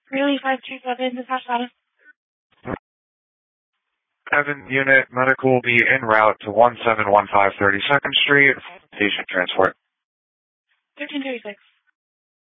Really, 527, dispatch status. Evan Unit, medical will be en route to 1715 32nd Street, patient transport. 1336.